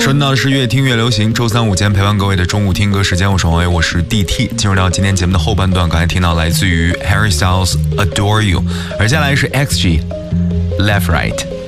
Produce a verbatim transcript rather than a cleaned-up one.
收听到的是越听越流行，周三午间陪伴各位的中午听歌时间，我是王威，我是 D T。进入到今天节目的后半段，刚才听到来自于 Harry Styles Adore You， 而接下来是 X G Left Right。